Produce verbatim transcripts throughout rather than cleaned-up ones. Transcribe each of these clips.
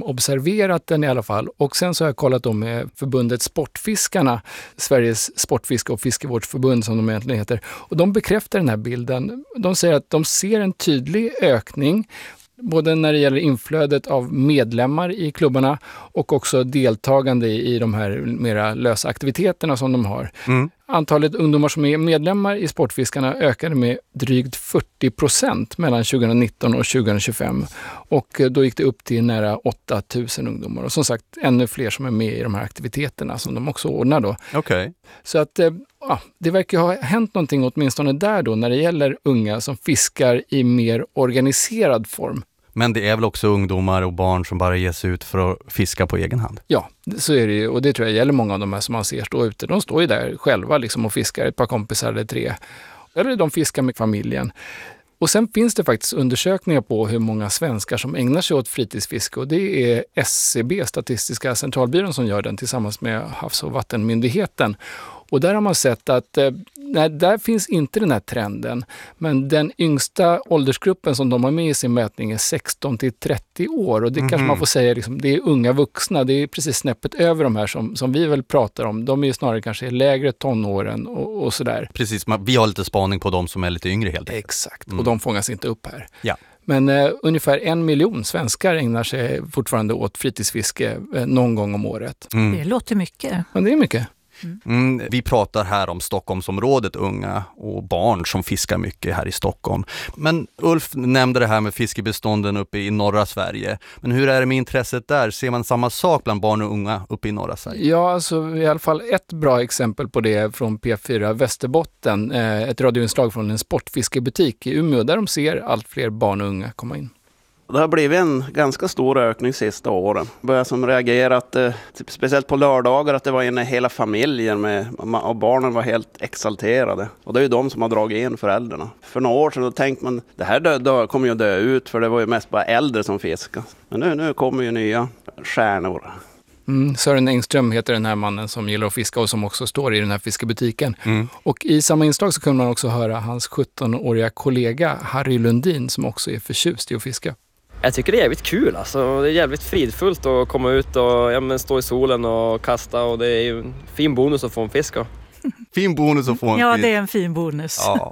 observerat den i alla fall. Och sen så har jag kollat om med förbundet Sportfiskarna, Sveriges sportfiske- och fiskevårdsförbund som de egentligen heter. Och de bekräftar den här bilden. De säger att de ser en tydlig ökning både när det gäller inflödet av medlemmar i klubbarna och också deltagande i de här mera lösa aktiviteterna som de har. Mm. Antalet ungdomar som är medlemmar i Sportfiskarna ökade med drygt fyrtio procent mellan tjugonitton och tjugohundratjugofem. Och då gick det upp till nära åtta tusen ungdomar. Och som sagt, ännu fler som är med i de här aktiviteterna som de också ordnar då. Okay. Så att ja, det verkar ha hänt någonting åtminstone där då när det gäller unga som fiskar i mer organiserad form. Men det är väl också ungdomar och barn som bara ger sig ut för att fiska på egen hand? Ja, så är det ju. Och det tror jag gäller många av de här som man ser stå ute. De står ju där själva liksom och fiskar, ett par kompisar eller tre. Eller de fiskar med familjen. Och sen finns det faktiskt undersökningar på hur många svenskar som ägnar sig åt fritidsfiske. Och det är S C B, Statistiska centralbyrån, som gör den tillsammans med Havs- och vattenmyndigheten. Och där har man sett att eh, nej, där finns inte den här trenden. Men den yngsta åldersgruppen som de har med i sin mätning är sexton till trettio år. Och det mm-hmm. kanske man får säga, liksom, det är unga vuxna. Det är precis snäppet över de här som, som vi väl pratar om. De är ju snarare kanske lägre tonåren och, och sådär. Precis, vi har lite spaning på de som är lite yngre helt enkelt. Exakt, mm. och de fångas inte upp här. Ja. Men eh, ungefär en miljon svenskar ägnar sig fortfarande åt fritidsfiske eh, någon gång om året. Mm. Det låter mycket. Men det är mycket. Mm. Mm, vi pratar här om Stockholmsområdet, unga och barn som fiskar mycket här i Stockholm. Men Ulf nämnde det här med fiskebestånden uppe i norra Sverige. Men hur är det med intresset där? Ser man samma sak bland barn och unga uppe i norra Sverige? Ja, alltså i alla fall ett bra exempel på det från P fyra Västerbotten. Eh, ett radioinslag från en sportfiskebutik i Umeå där de ser allt fler barn och unga komma in. Det har blivit en ganska stor ökning sista åren. Jag började som reagerat, eh, typ, speciellt på lördagar, att det var inne hela familjen med, och barnen var helt exalterade. Och det är ju de som har dragit in föräldrarna. För några år sedan då tänkte man, det här dö, dö, kommer ju dö ut, för det var ju mest bara äldre som fiskade. Men nu, nu kommer ju nya stjärnor. Mm, Sören Engström heter den här mannen som gillar att fiska och som också står i den här fiskebutiken. Mm. Och i samma inslag så kunde man också höra hans sjuttonåriga kollega Harry Lundin som också är förtjust i att fiska. Jag tycker det är jävligt kul, alltså. Det är jävligt fridfullt att komma ut och ja, men stå i solen och kasta, och det är ju en fin bonus att få en fisk. Fin bonus att få en ja, fisk. Ja, det är en fin bonus. Ja.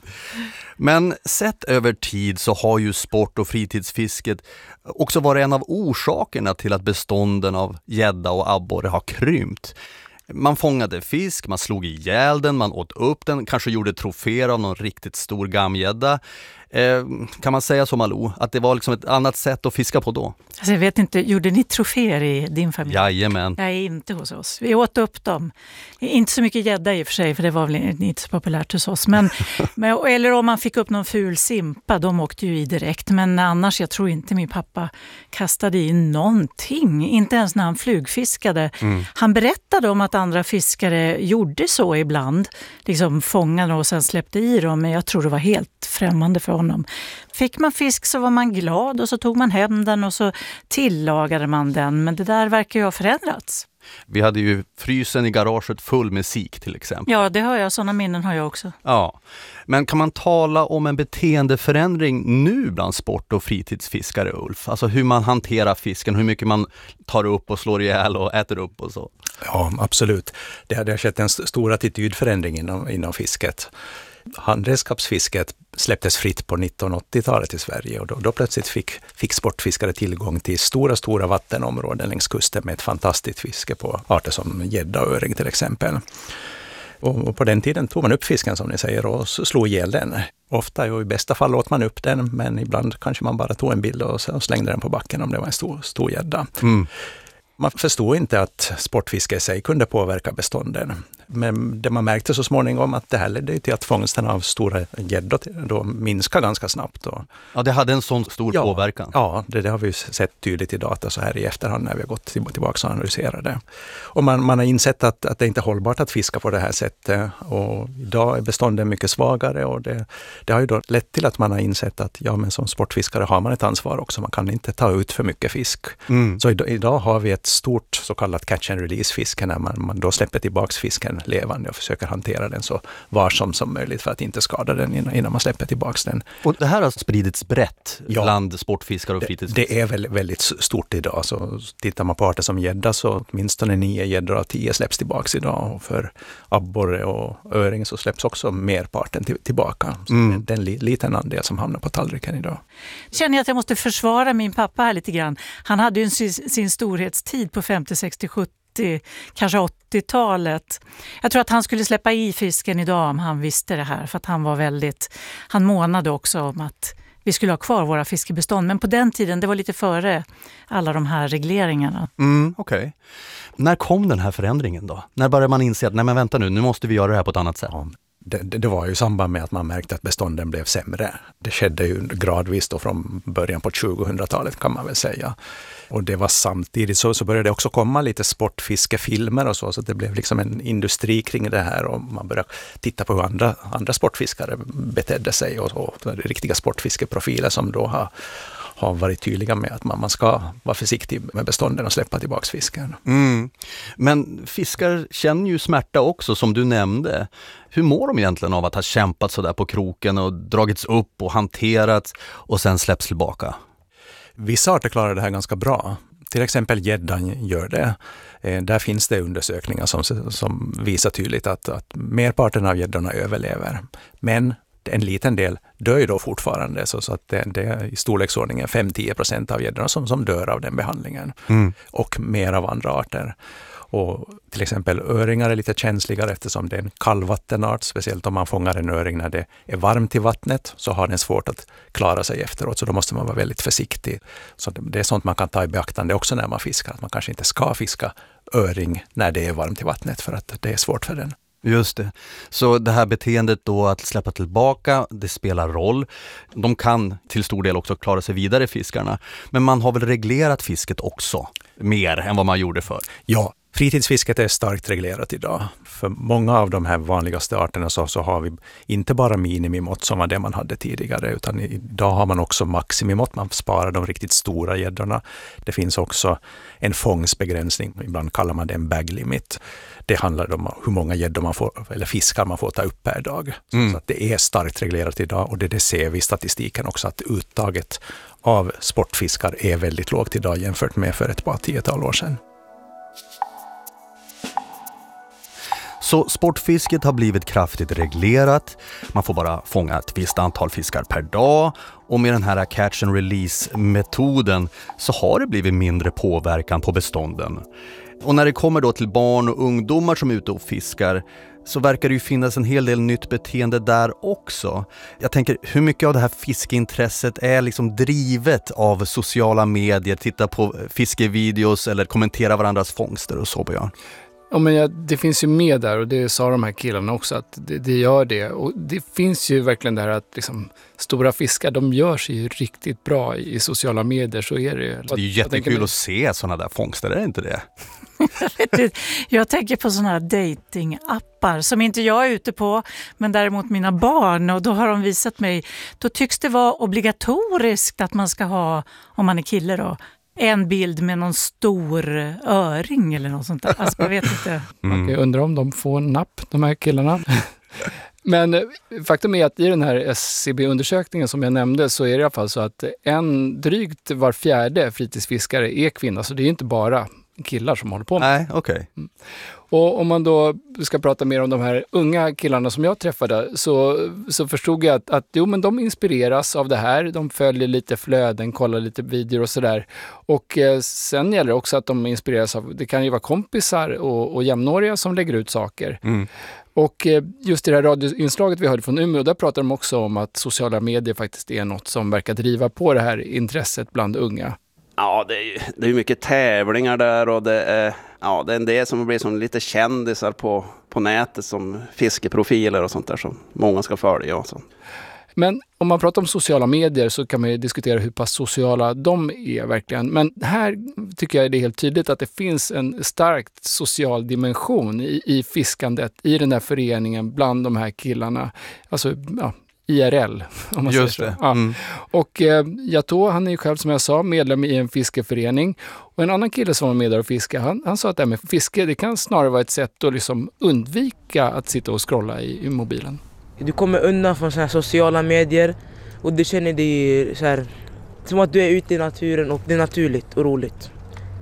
Men sett över tid så har ju sport- och fritidsfisket också varit en av orsakerna till att bestånden av gädda och abborre har krympt. Man fångade fisk, man slog ihjäl den, man åt upp den, kanske gjorde troféer av någon riktigt stor gamgädda. Eh, kan man säga så, Malou, att det var liksom ett annat sätt att fiska på då? Alltså jag vet inte, gjorde ni troféer i din familj? Jajamän. Nej, inte hos oss. Vi åt upp dem. Inte så mycket gädda i och för sig, för det var väl inte så populärt hos oss. Men, men, eller om man fick upp någon ful simpa, de åkte ju i direkt. Men annars, jag tror inte min pappa kastade i någonting. Inte ens när han flugfiskade. Mm. Han berättade om att andra fiskare gjorde så ibland. Liksom fångade och sen släppte i dem. Men jag tror det var helt främmande för honom. Fick man fisk så var man glad och så tog man hem den och så tillagade man den. Men det där verkar ju ha förändrats. Vi hade ju frysen i garaget full med sik till exempel. Ja, det har jag. Sådana minnen har jag också. Ja, men kan man tala om en beteendeförändring nu bland sport- och fritidsfiskare, Ulf? Alltså hur man hanterar fisken, hur mycket man tar upp och slår ihjäl och äter upp och så. Ja, absolut. Det har, det har skett en stor attitydförändring inom, inom fisket. Handredskapsfisket släpptes fritt på nittonhundraåttiotalet i Sverige och då, då plötsligt fick, fick sportfiskare tillgång till stora, stora vattenområden längs kusten med ett fantastiskt fiske på arter som gädda och öring till exempel. Och, och på den tiden tog man upp fisken som ni säger och slog ihjäl den. Ofta och i bästa fall åt man upp den, men ibland kanske man bara tog en bild och, och slängde den på backen om det var en stor, stor gädda. Mm. Man förstod inte att sportfiske i sig kunde påverka bestånden. Men det man märkte så småningom att det här ledde till att fångsten av stora gäddor då minskar ganska snabbt. Och, ja, det hade en sån stor ja, påverkan. Ja, det, det har vi sett tydligt i data så här i efterhand när vi har gått tillbaka och analyserat det. Och man, man har insett att, att det inte är hållbart att fiska på det här sättet. Och idag är bestånden mycket svagare och det, det har ju då lett till att man har insett att ja, men som sportfiskare har man ett ansvar också. Man kan inte ta ut för mycket fisk. Mm. Så idag, idag har vi ett stort så kallat catch and release-fiske när man, man då släpper tillbaks fisken levande och försöker hantera den så varsom som möjligt för att inte skada den innan, innan man släpper tillbaks den. Och det här har spridits brett ja, bland sportfiskare och fritidsfiskare? Det, det är väldigt, väldigt stort idag. Så tittar man på arter som gädda så åtminstone nio gäddor av tio släpps tillbaks idag. Och för abborre och öring så släpps också merparten till, tillbaka. Så mm. det är en li, liten andel som hamnar på tallriken idag. Känner jag att jag måste försvara min pappa här lite grann. Han hade ju sin, sin storhetstid på femtio, sextio, sjuttio, kanske åttiotalet. Jag tror att han skulle släppa i fisken idag om han visste det här. För att han var väldigt, han månade också om att vi skulle ha kvar våra fiskebestånd. Men på den tiden, det var lite före alla de här regleringarna. Mm, okej. Okay. När kom den här förändringen då? När började man inse att nej men vänta nu, nu måste vi göra det här på ett annat sätt? Ja. Det, det, det var ju i samband med att man märkte att bestånden blev sämre. Det skedde ju gradvis då från början på tjugohundratalet kan man väl säga. Och det var samtidigt så, så började det också komma lite sportfiskefilmer och så. Så det blev liksom en industri kring det här och man började titta på hur andra, andra sportfiskare betedde sig. Och, och riktiga sportfiskeprofiler som då har, har varit tydliga med att man, man ska vara försiktig med bestånden och släppa tillbaka fisken. Mm. Men fiskar känner ju smärta också som du nämnde. Hur mår de egentligen av att ha kämpat så där på kroken och dragits upp och hanterats och sen släpps tillbaka? Vissa arter klarar det här ganska bra. Till exempel gäddan gör det. Eh, där finns det undersökningar som, som visar tydligt att, att merparten av gäddorna överlever. Men en liten del dör ju då fortfarande så, så att det, det är i storleksordningen fem till tio procent av gäddorna som, som dör av den behandlingen. Mm. Och mer av andra arter. Och till exempel öringar är lite känsligare eftersom det är en kallvattenart. Speciellt om man fångar en öring när det är varmt i vattnet så har den svårt att klara sig efteråt. Så då måste man vara väldigt försiktig. Så det är sånt man kan ta i beaktande också när man fiskar. Att man kanske inte ska fiska öring när det är varmt i vattnet för att det är svårt för den. Just det. Så det här beteendet då att släppa tillbaka, det spelar roll. De kan till stor del också klara sig vidare, fiskarna. Men man har väl reglerat fisket också mer än vad man gjorde förr? Ja, fritidsfisket är starkt reglerat idag. För många av de här vanligaste arterna så, så har vi inte bara minimimått som var det man hade tidigare, utan idag har man också maximimått. Man sparar de riktigt stora gäddorna. Det finns också en fångstbegränsning. Ibland kallar man det en bag limit. Det handlar om hur många gäddor man får, eller fiskar man får ta upp per dag. Mm. Så att det är starkt reglerat idag och det, det ser vi i statistiken också att uttaget av sportfiskar är väldigt lågt idag jämfört med för ett par tiotal år sedan. Så sportfisket har blivit kraftigt reglerat. Man får bara fånga ett visst antal fiskar per dag. Och med den här catch and release-metoden så har det blivit mindre påverkan på bestånden. Och när det kommer då till barn och ungdomar som är ute och fiskar så verkar det ju finnas en hel del nytt beteende där också. Jag tänker, hur mycket av det här fiskeintresset är liksom drivet av sociala medier, titta på fiskevideos eller kommentera varandras fångster och så, Björn? Ja, men ja, det finns ju med där och det sa de här killarna också att det, det gör det. Och det finns ju verkligen det här att liksom, stora fiskar, de gör sig ju riktigt bra i, i sociala medier, så är det ju. Det är ju jättekul tänker, att se sådana där fångster, är det inte det? Jag tänker på sådana här datingappar som inte jag är ute på, men däremot mina barn, och då har de visat mig, då tycks det vara obligatoriskt att man ska ha, om man är kille då, en bild med någon stor öring eller något sånt där. Alltså, jag vet inte. Mm. Man kan undra om de får napp, de här killarna. Men faktum är att i den här S C B-undersökningen som jag nämnde så är det i alla fall så att en drygt var fjärde fritidsfiskare är kvinna. Så det är inte bara killar som håller på med. Nej, okej. Okay. Mm. Och om man då ska prata mer om de här unga killarna som jag träffade så, så förstod jag att, att jo, men de inspireras av det här. De följer lite flöden, kollar lite videor och sådär. Och eh, sen gäller det också att de inspireras av, det kan ju vara kompisar och, och jämnåriga som lägger ut saker. Mm. Och eh, just i det här radioinslaget vi hörde från Umeå, där pratar de också om att sociala medier faktiskt är något som verkar driva på det här intresset bland unga. Ja, det är ju det är mycket tävlingar där och det är, ja, det är en del som blir som lite kändisar på, på nätet som fiskeprofiler och sånt där som många ska följa och sånt. Men om man pratar om sociala medier så kan man ju diskutera hur pass sociala de är verkligen. Men här tycker jag det är helt tydligt att det finns en starkt social dimension i, i fiskandet, i den här föreningen bland de här killarna. Alltså, ja, I R L, om man Just säger så. det. Mm. Ja. Och eh, Yato, han är ju själv som jag sa medlem i en fiskeförening. Och en annan kille som var med där och fiska, han, han sa att det här med fiske, det kan snarare vara ett sätt att liksom undvika att sitta och scrolla i, i mobilen. Du kommer undan från så här sociala medier och du känner dig så här, som att du är ute i naturen och det är naturligt och roligt.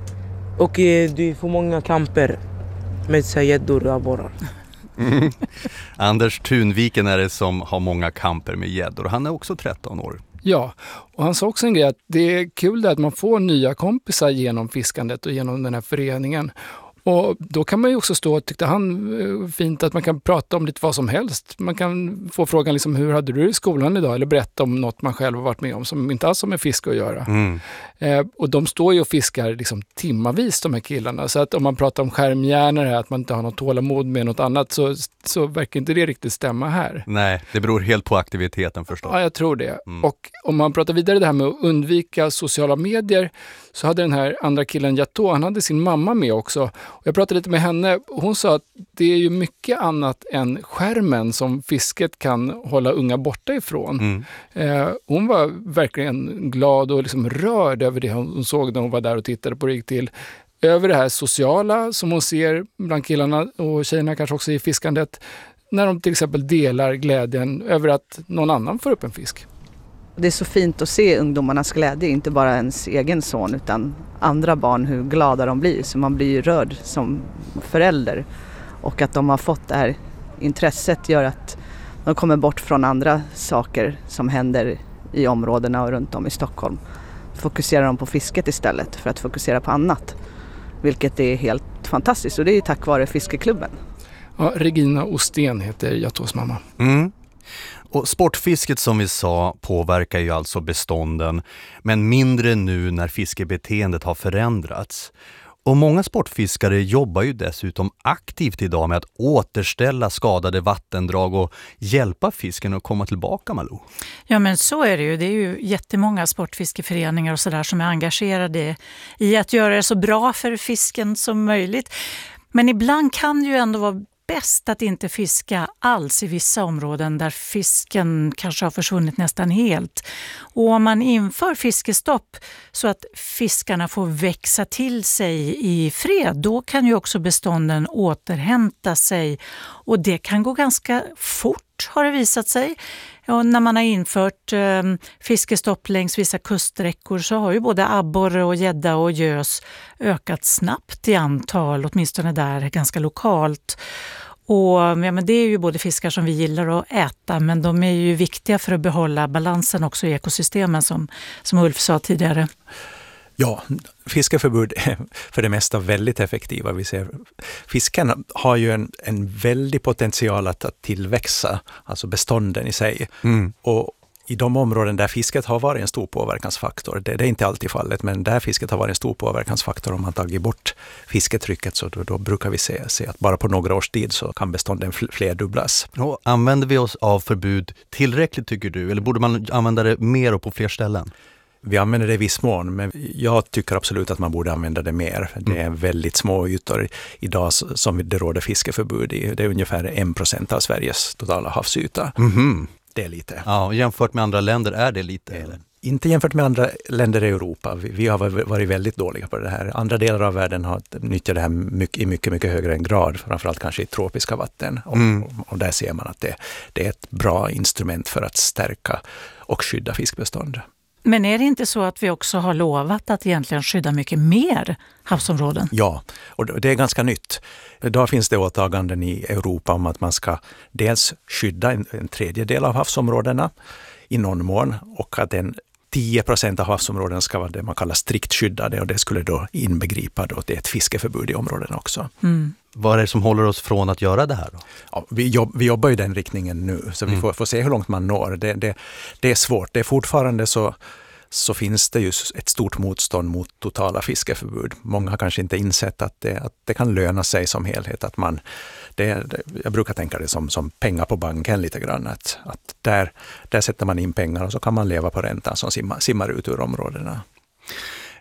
Och eh, du får många kamper med så här gäddor och abborrar. Mm. Anders Thunviken är det som har många kamper med gäddor. Han är också tretton år. Ja, och han sa också en grej att det är kul att man får nya kompisar genom fiskandet och genom den här föreningen. Och då kan man ju också stå, tyckte han, fint att man kan prata om lite vad som helst. Man kan få frågan liksom, hur hade du det i skolan idag? Eller berätta om något man själv har varit med om som inte alls har med fiske att göra. Mm. Eh, och de står ju och fiskar liksom timmavis, de här killarna. Så att om man pratar om skärmhjärnor här, att man inte har något tålamod med något annat, så, så verkar inte det riktigt stämma här. Nej, det beror helt på aktiviteten förstås. Ja, jag tror det. Mm. Och om man pratar vidare det här med att undvika sociala medier, så hade den här andra killen Yato, han hade sin mamma med också. Och jag pratade lite med henne, hon sa att det är ju mycket annat än skärmen som fisket kan hålla unga borta ifrån. Mm. Eh, hon var verkligen glad och liksom rörd över det hon såg när hon var där och tittade på det gick till. Över det här sociala som hon ser bland killarna och tjejerna kanske också i fiskandet. När de till exempel delar glädjen över att någon annan får upp en fisk. Det är så fint att se ungdomarnas glädje, inte bara ens egen son utan andra barn, hur glada de blir. Så man blir ju rörd som förälder. Och att de har fått det här intresset gör att de kommer bort från andra saker som händer i områdena och runt om i Stockholm. Fokuserar de på fisket istället för att fokusera på annat. Vilket är helt fantastiskt och det är tack vare fiskeklubben. Ja, Regina Osten heter Yatos mamma. Mm. Och sportfisket som vi sa påverkar ju alltså bestånden, men mindre nu när fiskebeteendet har förändrats. Och många sportfiskare jobbar ju dessutom aktivt idag med att återställa skadade vattendrag och hjälpa fisken att komma tillbaka, Malou. Ja, men så är det ju. Det är ju jättemånga sportfiskeföreningar och sådär som är engagerade i att göra det så bra för fisken som möjligt. Men ibland kan det ju ändå vara bäst att inte fiska alls i vissa områden där fisken kanske har försvunnit nästan helt. Och om man inför fiskestopp så att fiskarna får växa till sig i fred, då kan ju också bestånden återhämta sig. Och det kan gå ganska fort, har det visat sig. Och när man har infört eh, fiskestopp längs vissa kuststräckor så har ju både abborre och gädda och gös ökat snabbt i antal, åtminstone där ganska lokalt. Och ja, men det är ju både fiskar som vi gillar att äta, men de är ju viktiga för att behålla balansen också i ekosystemen som, som Ulf sa tidigare. Ja, fiskeförbud är för det mesta väldigt effektiva. Vi ser, fisken har ju en, en väldig potential att, att tillväxa, alltså bestånden i sig. Mm. Och i de områden där fisket har varit en stor påverkansfaktor, det, det är inte alltid fallet, men där fisket har varit en stor påverkansfaktor, om man tagit bort fisketrycket så då, då brukar vi se, se att bara på några års tid så kan bestånden flerdubblas. Och använder vi oss av förbud tillräckligt tycker du, eller borde man använda det mer och på fler ställen? Vi använder det i viss mån, men jag tycker absolut att man borde använda det mer. Det är väldigt små ytor idag som det råder fiskeförbud i. Det är ungefär en procent av Sveriges totala havsyta. Mm-hmm. Det är lite. Ja, jämfört med andra länder är det lite. Eller? Inte jämfört med andra länder i Europa. Vi, vi har varit väldigt dåliga på det här. Andra delar av världen har nyttjat det här mycket, i mycket, mycket högre grad. Framförallt kanske i tropiska vatten. Och, mm. och, och där ser man att det, det är ett bra instrument för att stärka och skydda fiskbestånd. Men är det inte så att vi också har lovat att egentligen skydda mycket mer havsområden? Ja, och det är ganska nytt. Idag finns det åtaganden i Europa om att man ska dels skydda en, en tredjedel av havsområdena i någon mån och att en tio procent av havsområden ska vara det man kallar strikt skyddade och det skulle då inbegripa då det är ett fiskeförbud i områdena också. Mm. Vad är det som håller oss från att göra det här då? Ja, vi, jobb, vi jobbar i den riktningen nu så vi mm. får, får se hur långt man når. Det, det, det är svårt. Det är fortfarande så, så finns det ju ett stort motstånd mot totala fiskeförbud. Många har kanske inte insett att det, att det kan löna sig som helhet. Att man, det, det, jag brukar tänka det som, som pengar på banken lite grann. Att, att där, där sätter man in pengar och så kan man leva på räntan som simmar, simmar ut ur områdena.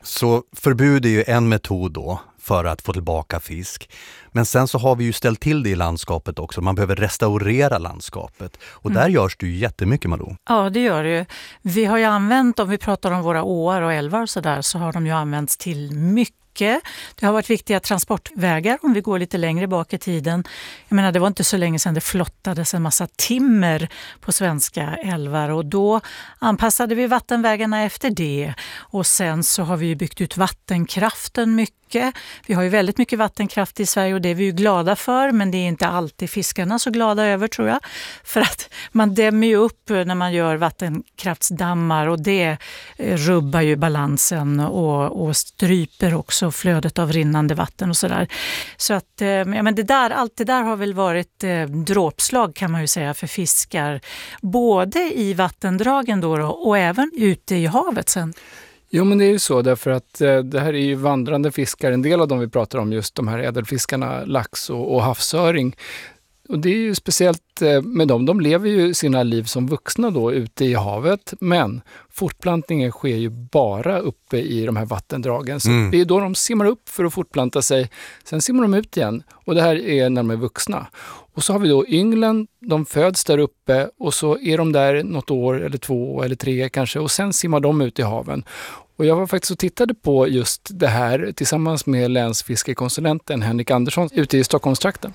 Så förbud är ju en metod då för att få tillbaka fisk. Men sen så har vi ju ställt till det i landskapet också. Man behöver restaurera landskapet. Och där mm. görs det ju jättemycket, Malou. Ja, det gör det ju. Vi har ju använt, om vi pratar om våra åar och älvar och så där, så har de ju använts till mycket. Det har varit viktiga transportvägar om vi går lite längre bak i tiden. Jag menar, det var inte så länge sedan det flottades en massa timmer på svenska älvar och då anpassade vi vattenvägarna efter det. Och sen så har vi ju byggt ut vattenkraften mycket. Vi har ju väldigt mycket vattenkraft i Sverige och det är vi ju glada för, men det är inte alltid fiskarna så glada över, tror jag. För att man dämmer ju upp när man gör vattenkraftsdammar och det rubbar ju balansen och, och stryper också flödet av rinnande vatten och sådär. Så att ja, men det där, allt det där har väl varit eh, dråpslag, kan man ju säga, för fiskar. Både i vattendragen då, då och även ute i havet sen. Jo, men det är ju så därför att eh, det här är ju vandrande fiskar. En del av dem vi pratar om, just de här ädelfiskarna, lax och, och havsöring. Och det är ju speciellt eh, med dem. De lever ju sina liv som vuxna då ute i havet. Men fortplantningen sker ju bara uppe i de här vattendragen. Så mm. det är då de simmar upp för att fortplanta sig. Sen simmar de ut igen. Och det här är när de är vuxna. Och så har vi då ynglen, de föds där uppe och så är de där något år eller två eller tre kanske och sen simmar de ut i haven. Och jag var faktiskt och tittade på just det här tillsammans med länsfiskekonsulenten Henrik Andersson ute i Stockholmstrakten.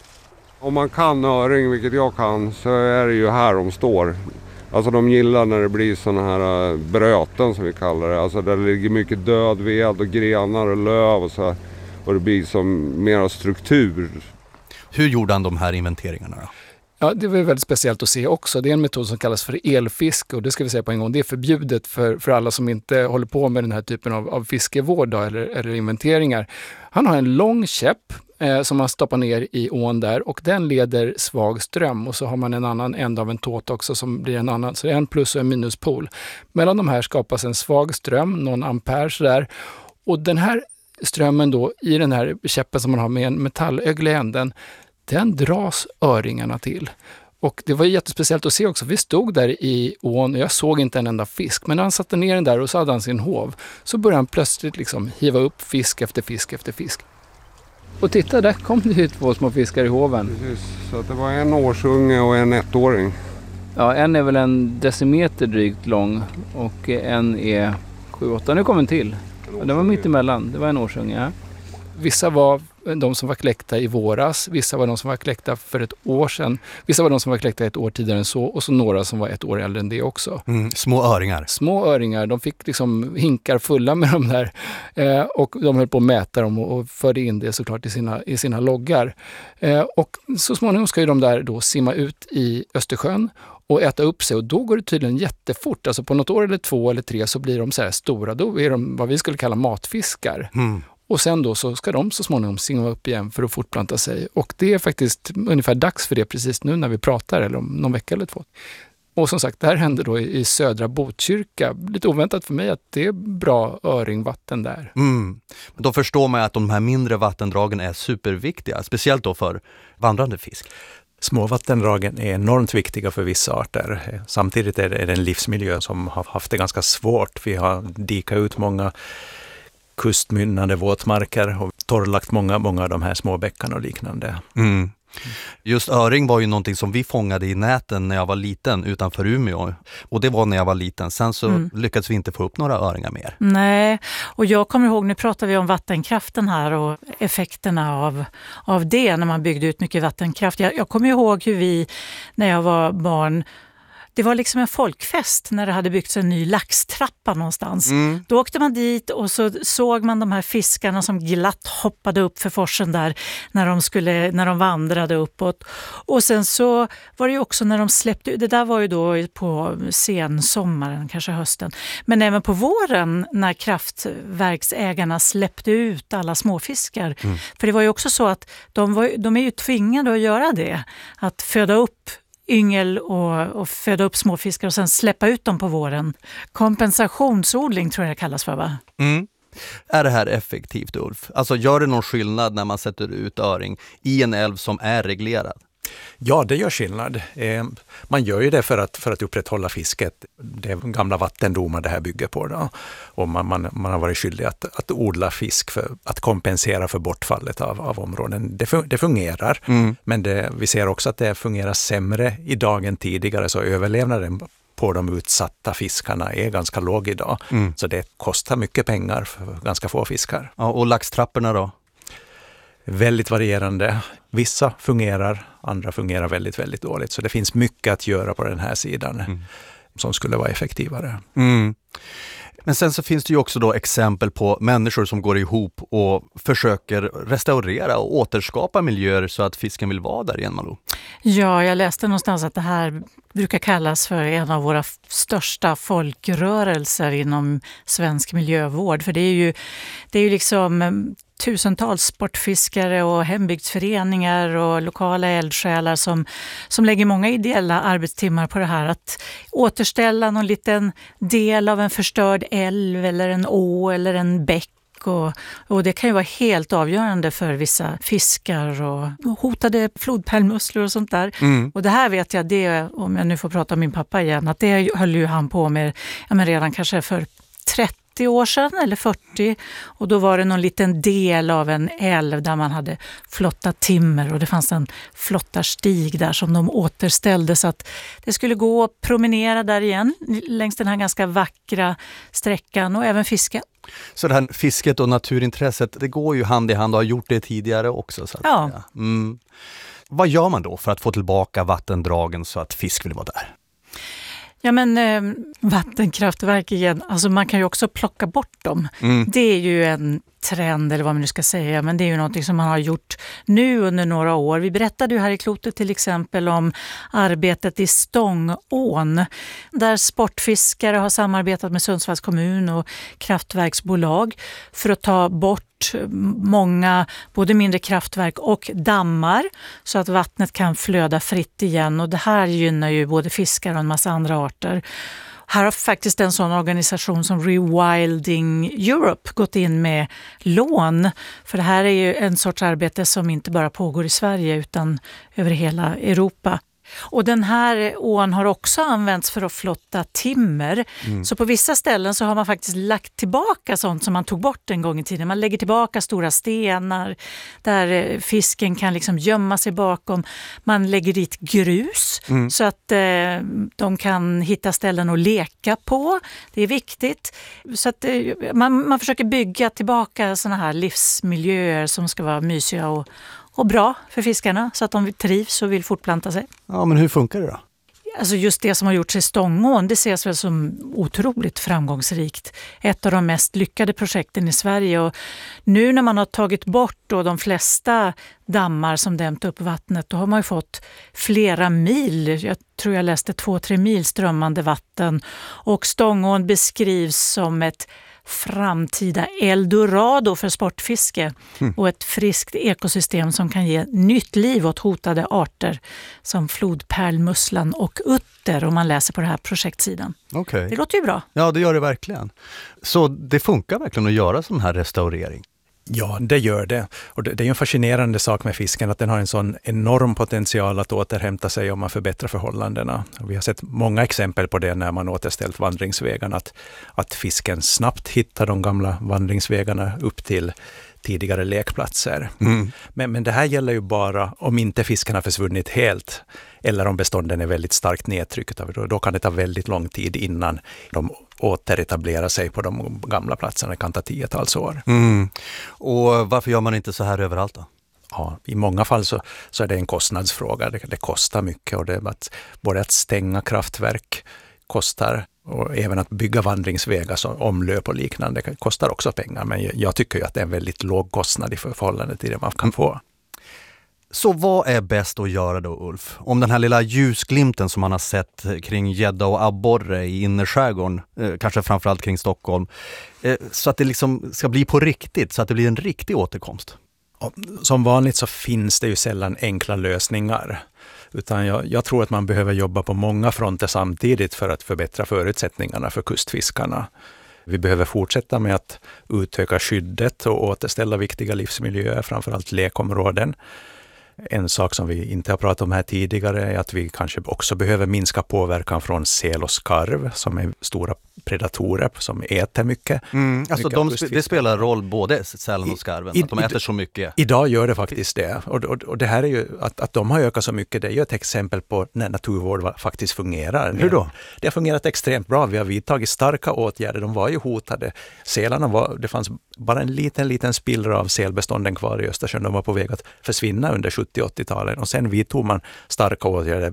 Om man kan öring, vilket jag kan, så är det ju här de står. Alltså de gillar när det blir såna här bröten som vi kallar det. Alltså där det ligger mycket död ved och grenar och löv och så här. Och det blir som mera struktur. Hur gjorde han de här inventeringarna då? Ja, det var väldigt speciellt att se också. Det är en metod som kallas för elfiske och det ska vi säga på en gång. Det är förbjudet för, för alla som inte håller på med den här typen av, av fiskevård då, eller, eller inventeringar. Han har en lång käpp eh, som man stoppar ner i ån där och den leder svag ström och så har man en annan ända av en tåt också som blir en annan. Så det är en plus och en minuspol. Mellan de här skapas en svag ström, någon ampere sådär. Och den här strömmen då i den här käppen som man har med en metallögle i änden, den dras öringarna till. Och det var jättespeciellt att se också. Vi stod där i ån och jag såg inte en enda fisk. Men när han satte ner den där och så hade han sin hov så började han plötsligt liksom hiva upp fisk efter fisk efter fisk. Och titta, där kom det ju två små fiskar i hoven. Precis, så att det var en årsunge och en ettåring. Ja, en är väl en decimeter drygt lång och en är sju åtta. Nu kom en till. Det var mitt emellan. Det var en årsunge. Ja. Vissa var de som var kläckta i våras. Vissa var de som var kläckta för ett år sedan. Vissa var de som var kläckta ett år tidigare än så. Och så några som var ett år äldre än det också. Mm, små öringar. Små öringar. De fick liksom hinkar fulla med de där. Eh, och de höll på att mäta dem och, och förde in det såklart i sina, i sina loggar. Eh, och så småningom ska ju de där då simma ut i Östersjön och äta upp sig och då går det tydligen jättefort. Alltså på något år eller två eller tre så blir de så här stora. Då är de vad vi skulle kalla matfiskar. Mm. Och sen då så ska de så småningom simma upp igen för att fortplanta sig. Och det är faktiskt ungefär dags för det precis nu när vi pratar eller om någon vecka eller två. Och som sagt, det här händer då i, i södra Botkyrka. Lite oväntat för mig att det är bra öringvatten där. Mm. Men då förstår man att de här mindre vattendragen är superviktiga. Speciellt då för vandrande fisk. Småvattendragen är enormt viktiga för vissa arter. Samtidigt är det en livsmiljö som har haft det ganska svårt. Vi har dikat ut många kustmynnande våtmarker och torrlagt många, många av de här små bäckarna och liknande. Mm. Just öring var ju någonting som vi fångade i näten när jag var liten utanför Umeå. Och det var när jag var liten. Sen så mm. lyckades vi inte få upp några öringar mer. Nej, och jag kommer ihåg, nu pratar vi om vattenkraften här och effekterna av, av det när man byggde ut mycket vattenkraft. Jag, jag kommer ihåg hur vi, när jag var barn, det var liksom en folkfest när det hade byggts en ny laxtrappa någonstans. Mm. Då åkte man dit och så såg man de här fiskarna som glatt hoppade upp för forsen där när de, skulle, när de vandrade uppåt. Och sen så var det ju också när de släppte ut, det där var ju då på sensommaren, kanske hösten. Men även på våren när kraftverksägarna släppte ut alla småfiskar. Mm. För det var ju också så att de, var, de är ju tvingade att göra det. Att föda upp yngel och, och föda upp småfiskar och sen släppa ut dem på våren. Kompensationsodling tror jag det kallas för, va? Mm. Är det här effektivt, Ulf? Alltså gör det någon skillnad när man sätter ut öring i en älv som är reglerad? Ja, det gör skillnad. Eh, man gör ju det för att, för att upprätthålla fisket. Det är gamla vattendomar det här bygger på. Då. Och man, man, man har varit skyldig att, att odla fisk för att kompensera för bortfallet av, av områden. Det, det fungerar, mm. men det, vi ser också att det fungerar sämre idag än tidigare, så överlevnaden på de utsatta fiskarna är ganska låg idag. Mm. Så det kostar mycket pengar för ganska få fiskar. Ja, och laxtrapporna då? Väldigt varierande. Vissa fungerar, andra fungerar väldigt, väldigt dåligt. Så det finns mycket att göra på den här sidan mm. som skulle vara effektivare. Mm. Men sen så finns det ju också då exempel på människor som går ihop och försöker restaurera och återskapa miljöer så att fisken vill vara där igen, Malou. Ja, jag läste någonstans att det här brukar kallas för en av våra största folkrörelser inom svensk miljövård. För det är ju, det är ju liksom tusentals sportfiskare och hembygdsföreningar och lokala eldsjälar som, som lägger många ideella arbetstimmar på det här. Att återställa någon liten del av en förstörd älv eller en å eller en bäck. Och, och det kan ju vara helt avgörande för vissa fiskar och hotade flodpärlmusslor och sånt där. Mm. Och det här vet jag, det, om jag nu får prata om min pappa igen, att det höll ju han på med ja, men redan kanske för trettio år sedan eller fyrtio, och då var det någon liten del av en älv där man hade flottat timmer och det fanns en flottarstig där som de återställde så att det skulle gå att promenera där igen längs den här ganska vackra sträckan och även fiska. Så det här fisket och naturintresset, det går ju hand i hand och har gjort det tidigare också. Så att, ja. ja. Mm. Vad gör man då för att få tillbaka vattendragen så att fisk vill vara där? Ja men eh, vattenkraftverk igen, alltså man kan ju också plocka bort dem. Mm. Det är ju en trend eller vad man nu ska säga, men det är ju någonting som man har gjort nu under några år. Vi berättade ju här i Klotet till exempel om arbetet i Stångån där sportfiskare har samarbetat med Sundsvalls kommun och kraftverksbolag för att ta bort många både mindre kraftverk och dammar så att vattnet kan flöda fritt igen, och det här gynnar ju både fiskar och en massa andra arter. Här har faktiskt en sån organisation som Rewilding Europe gått in med lån, för det här är ju en sorts arbete som inte bara pågår i Sverige utan över hela Europa. Och den här ån har också använts för att flotta timmer. Mm. Så på vissa ställen så har man faktiskt lagt tillbaka sånt som man tog bort en gång i tiden. Man lägger tillbaka stora stenar där fisken kan liksom gömma sig bakom. Man lägger dit grus mm. så att eh, de kan hitta ställen att leka på. Det är viktigt. Så att eh, man, man försöker bygga tillbaka såna här livsmiljöer som ska vara mysiga och Och bra för fiskarna så att de trivs och vill fortplanta sig. Ja, men hur funkar det då? Alltså just det som har gjorts i Stångån, det ses väl som otroligt framgångsrikt. Ett av de mest lyckade projekten i Sverige. Och nu när man har tagit bort då de flesta dammar som dämt upp vattnet, då har man ju fått flera mil, jag tror jag läste två, tre mil strömmande vatten. Och Stångån beskrivs som ett framtida eldorado för sportfiske mm. och ett friskt ekosystem som kan ge nytt liv åt hotade arter som flodpärlmusslan och utter, om man läser på den här projektsidan. Okay. Det låter ju bra. Ja, det gör det verkligen. Så det funkar verkligen att göra sån här restaurering? Ja, det gör det. Och det, det är en fascinerande sak med fisken att den har en sån enorm potential att återhämta sig om man förbättrar förhållandena. Och vi har sett många exempel på det när man återställt vandringsvägarna. Att, att fisken snabbt hittar de gamla vandringsvägarna upp till tidigare lekplatser. Mm. Men, men det här gäller ju bara om inte fisken har försvunnit helt eller om bestånden är väldigt starkt nedtryckt. Då, då kan det ta väldigt lång tid innan de återetablera sig på de gamla platserna. Det kan ta tiotals år. Mm. Och varför gör man inte så här överallt då? Ja, i många fall så, så är det en kostnadsfråga. Det, det kostar mycket, och det är att, både att stänga kraftverk kostar, och även att bygga vandringsvägar som omlöp och liknande kostar också pengar. Men jag, jag tycker ju att det är en väldigt låg kostnad i förhållande till det man kan få. Så vad är bäst att göra då, Ulf? Om den här lilla ljusglimten som man har sett kring gädda och abborre i innerskärgården, eh, kanske framförallt kring Stockholm, eh, så att det liksom ska bli på riktigt, så att det blir en riktig återkomst? Som vanligt så finns det ju sällan enkla lösningar. Utan jag, jag tror att man behöver jobba på många fronter samtidigt för att förbättra förutsättningarna för kustfiskarna. Vi behöver fortsätta med att utöka skyddet och återställa viktiga livsmiljöer, framförallt lekområden. En sak som vi inte har pratat om här tidigare är att vi kanske också behöver minska påverkan från säl och skarv som är stora predatorer som äter mycket. Mm, alltså mycket de sp- det spelar roll både sälen och skarven, I, att de äter så mycket. Idag gör det faktiskt det. Och, och, och det här är ju att, att de har ökat så mycket, det är ju ett exempel på när naturvård faktiskt fungerar. Hur då? Det har fungerat extremt bra. Vi har vidtagit starka åtgärder. De var ju hotade. Sälarna var, det fanns bara en liten, liten spillra av sälbestånden kvar i Östersjön. De var på väg att försvinna under sjuttio- och åttio-talen. Och sen vidtog man starka åtgärder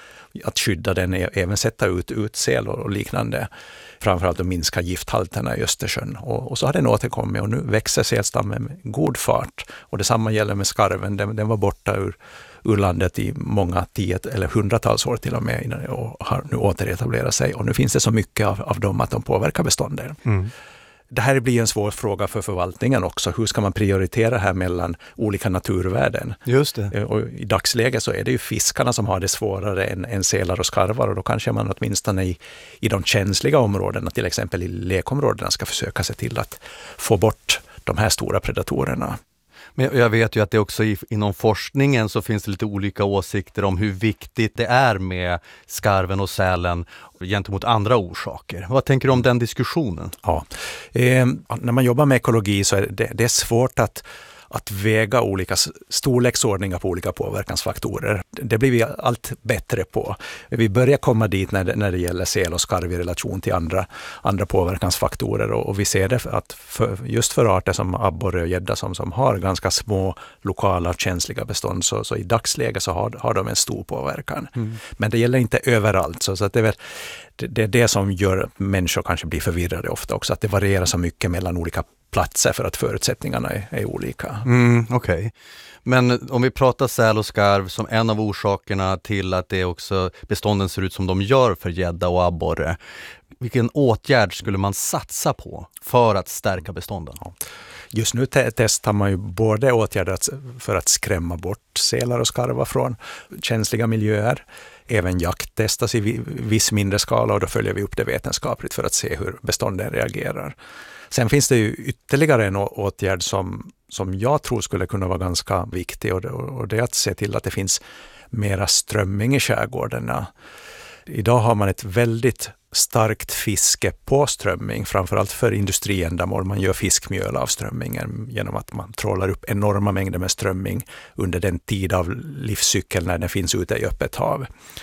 att skydda den, även sätta ut utsäl och liknande. Framförallt att minska gifthalterna i Östersjön. Och, och så har den återkommit och nu växer sälstammen med god fart. Och detsamma gäller med skarven. Den, den var borta ur, ur landet i många tio eller hundratals år till och med och har nu återetablerat sig. Och nu finns det så mycket av, av dem att de påverkar bestånden. Mm. Det här blir en svår fråga för förvaltningen också. Hur ska man prioritera här mellan olika naturvärden? Just det. Och i dagsläget så är det ju fiskarna som har det svårare än, än sälar och skarvar. Och då kanske man åtminstone i, i de känsliga områdena, till exempel i lekområdena, ska försöka se till att få bort de här stora predatorerna. Men jag vet ju att det också inom forskningen så finns det lite olika åsikter om hur viktigt det är med skarven och sälen gentemot andra orsaker. Vad tänker du om den diskussionen? Ja, eh, när man jobbar med ekologi så är det, det är svårt att att väga olika storleksordningar på olika påverkansfaktorer. Det blir vi allt bättre på. Vi börjar komma dit när det, när det gäller säl och skarv i relation till andra, andra påverkansfaktorer. Och, och vi ser det att för, just för arter som abborre och gädda som, som har ganska små lokala och känsliga bestånd så, så i dagsläget så har, har de en stor påverkan. Mm. Men det gäller inte överallt. Så, så att det, är väl, det, det är det som gör att människor kanske blir förvirrade ofta också. Att det varierar så mycket mellan olika platser för att förutsättningarna är, är olika. Mm, okej. Okay. Men om vi pratar säl och skarv som en av orsakerna till att det också bestånden ser ut som de gör för gädda och abborre. Vilken åtgärd skulle man satsa på för att stärka bestånden? Ja. Just nu te- testar man ju både åtgärder för att skrämma bort sälar och skarvar från känsliga miljöer. Även jakt testas i viss mindre skala och då följer vi upp det vetenskapligt för att se hur bestånden reagerar. Sen finns det ju ytterligare en åtgärd som, som jag tror skulle kunna vara ganska viktig och det, och det är att se till att det finns mera strömming i skärgårdarna. Idag har man ett väldigt starkt fiske på strömming, framförallt för industriändamål. Man gör fiskmjöl av strömmingen genom att man trålar upp enorma mängder med strömming under den tid av livscykeln när den finns ute i öppet hav.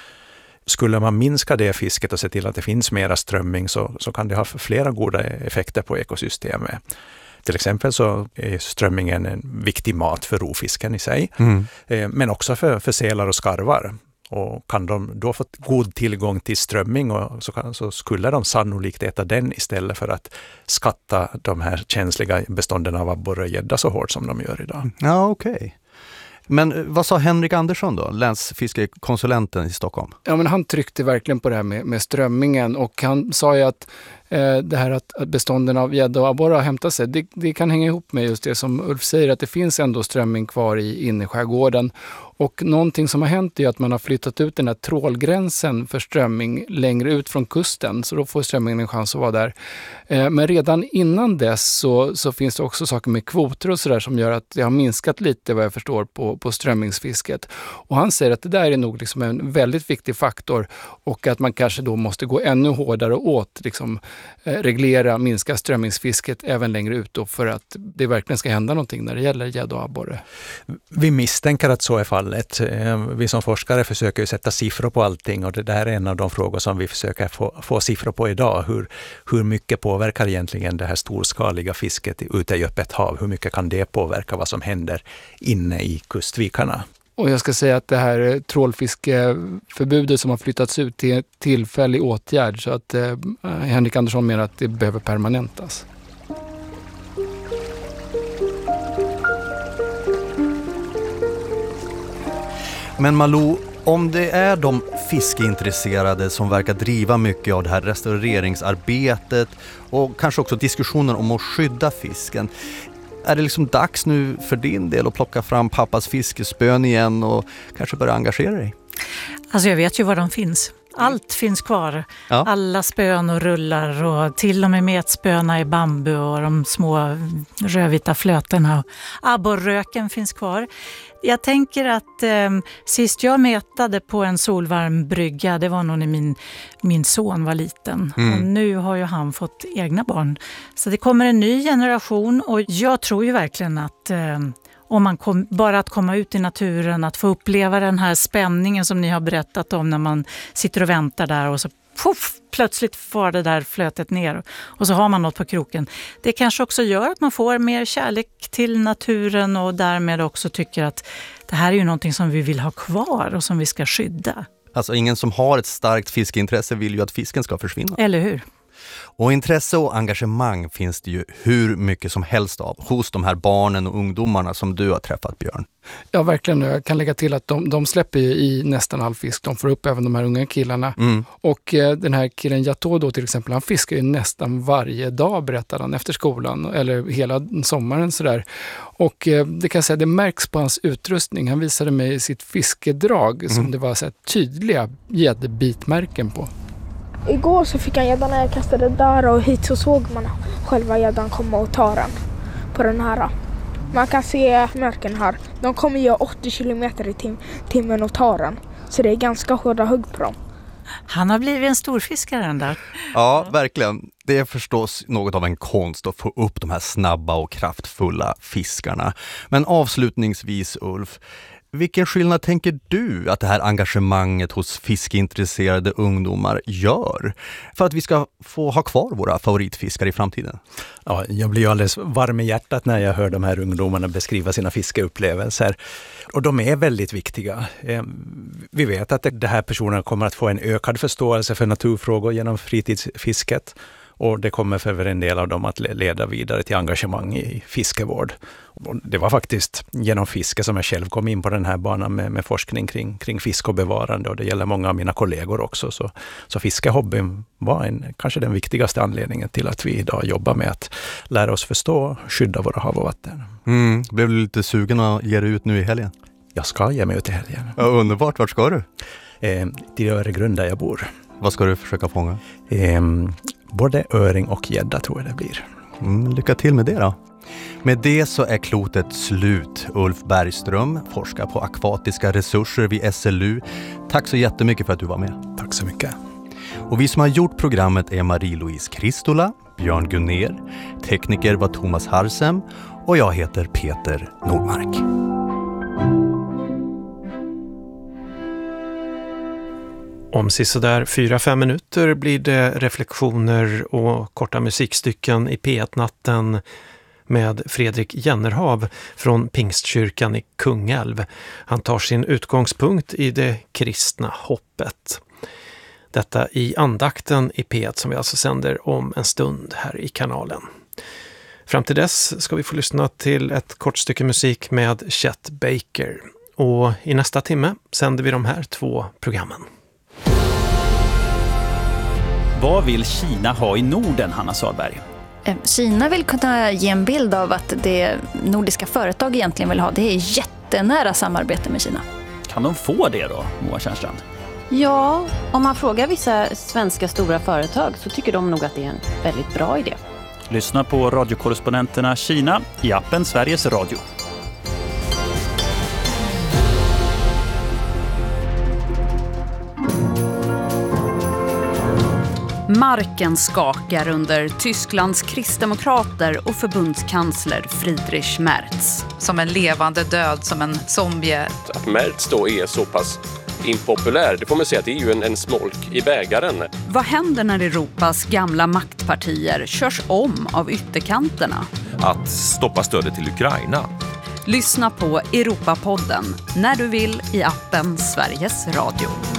Skulle man minska det fisket och se till att det finns mera strömming så, så kan det ha flera goda effekter på ekosystemet. Till exempel så är strömmingen en viktig mat för rovfisken i sig, mm. men också för, för sälar och skarvar. Och kan de då få god tillgång till strömming och så, kan, så skulle de sannolikt äta den istället för att skatta de här känsliga bestånden av abborre och gädda så hårt som de gör idag. Ja, okej. Okay. Men vad sa Henrik Andersson då, länsfiskekonsulenten i Stockholm? Ja, men han tryckte verkligen på det här med, med strömmingen och han sa ju att eh, det här att, att bestånden av gädda och abborre har hämtat sig, det, det kan hänga ihop med just det som Ulf säger, att det finns ändå strömming kvar i innerskärgården. Och någonting som har hänt är att man har flyttat ut den här trålgränsen för strömming längre ut från kusten. Så då får strömmingen en chans att vara där. Eh, men redan innan dess så, så finns det också saker med kvoter och sådär som gör att det har minskat lite vad jag förstår på, på strömmingsfisket. Och han säger att det där är nog liksom en väldigt viktig faktor och att man kanske då måste gå ännu hårdare åt liksom, eh, reglera, minska strömmingsfisket även längre ut då för att det verkligen ska hända någonting när det gäller gädda och abborre. Vi misstänker att så är fallet. Vi som forskare försöker ju sätta siffror på allting och det där är en av de frågor som vi försöker få, få siffror på idag. Hur, hur mycket påverkar egentligen det här storskaliga fisket ute i öppet hav? Hur mycket kan det påverka vad som händer inne i kustvikarna? Och jag ska säga att det här trålfiskeförbudet som har flyttats ut till tillfällig åtgärd så att eh, Henrik Andersson menar att det behöver permanentas. Men Malou, om det är de fiskeintresserade som verkar driva mycket av det här restaureringsarbetet och kanske också diskussionen om att skydda fisken, är det liksom dags nu för din del att plocka fram pappas fiskespön igen och kanske börja engagera dig? Alltså jag vet ju var de finns. Allt finns kvar. Ja. Alla spön och rullar och till och med metspöna i bambu och de små rödvita flötena. Abborrröken finns kvar. Jag tänker att eh, sist jag mätade på en solvarm brygga, det var nog när min, min son var liten. Mm. Och nu har ju han fått egna barn. Så det kommer en ny generation och jag tror ju verkligen att eh, om man kom, bara att komma ut i naturen, att få uppleva den här spänningen som ni har berättat om när man sitter och väntar där och så puff, plötsligt får det där flötet ner och så har man något på kroken. Det kanske också gör att man får mer kärlek till naturen och därmed också tycker att det här är ju någonting som vi vill ha kvar och som vi ska skydda. Alltså ingen som har ett starkt fiskeintresse vill ju att fisken ska försvinna. Eller hur? Och intresse och engagemang finns det ju hur mycket som helst av hos de här barnen och ungdomarna som du har träffat, Björn. Ja, verkligen. Jag kan lägga till att de, de släpper ju i nästan all fisk. De får upp även de här unga killarna. Mm. Och eh, den här killen Yato då till exempel, han fiskar ju nästan varje dag, berättar han, efter skolan eller hela sommaren sådär. Och eh, det kan jag säga, det märks på hans utrustning. Han visade mig sitt fiskedrag mm. som det var så här tydliga gäddbitmärken på. Igår så fick han gäddan när jag kastade där och hit så såg man själva gäddan komma och ta den på den här. Man kan se märken här. De kommer göra åttio kilometer i tim- timmen och ta den. Så det är ganska hårda hugg på dem. Han har blivit en storfiskare den där. Ja, verkligen. Det är förstås något av en konst att få upp de här snabba och kraftfulla fiskarna. Men avslutningsvis, Ulf, vilken skillnad tänker du att det här engagemanget hos fiskeintresserade ungdomar gör för att vi ska få ha kvar våra favoritfiskare i framtiden? Ja, jag blir ju alldeles varm i hjärtat när jag hör de här ungdomarna beskriva sina fiskeupplevelser. Och de är väldigt viktiga. Vi vet att de här personerna kommer att få en ökad förståelse för naturfrågor genom fritidsfisket. Och det kommer för en del av dem att leda vidare till engagemang i fiskevård. Och det var faktiskt genom fiske som jag själv kom in på den här banan med, med forskning kring, kring fisk och bevarande. Och det gäller många av mina kollegor också. Så, så fiskehobbyn var en, kanske den viktigaste anledningen till att vi idag jobbar med att lära oss förstå och skydda våra hav och vatten. Mm, blev du lite sugen att ge dig ut nu i helgen? Jag ska ge mig ut i helgen. Ja, underbart. Vart ska du? Eh, till Öregrund där jag bor. Vad ska du försöka fånga? Eh, både öring och gädda tror jag det blir. Mm, lycka till med det då. Med det så är klotet slut. Ulf Bergström, forskar på akvatiska resurser vid S L U. Tack så jättemycket för att du var med. Tack så mycket. Och vi som har gjort programmet är Marie-Louise Kristola, Björn Gunner, tekniker var Thomas Harsem och jag heter Peter Nordmark. Om sisådär fyra fem minuter blir det reflektioner och korta musikstycken i P ett-natten med Fredrik Jennerhav från Pingstkyrkan i Kungälv. Han tar sin utgångspunkt i det kristna hoppet. Detta i andakten i P ett som vi alltså sänder om en stund här i kanalen. Fram till dess ska vi få lyssna till ett kort stycke musik med Chet Baker. Och i nästa timme sänder vi de här två programmen. Vad vill Kina ha i Norden, Hanna Salberg? Kina vill kunna ge en bild av att det nordiska företag egentligen vill ha, det är jättenära samarbete med Kina. Kan de få det då, Moa Tjärnstrand? Ja, om man frågar vissa svenska stora företag så tycker de nog att det är en väldigt bra idé. Lyssna på radiokorrespondenterna Kina i appen Sveriges Radio. Marken skakar under Tysklands kristdemokrater och förbundskansler Friedrich Merz. Som en levande död, som en zombie. Att Merz då är så pass impopulär, det får man säga att det är ju en, en smolk i bägaren. Vad händer när Europas gamla maktpartier körs om av ytterkanterna? Att stoppa stödet till Ukraina. Lyssna på Europapodden när du vill i appen Sveriges Radio.